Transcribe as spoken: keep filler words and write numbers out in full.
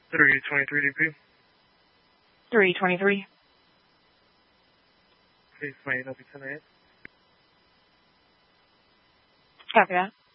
three twenty-three D P. three twenty-three. Please, my W ten eight. Copy that.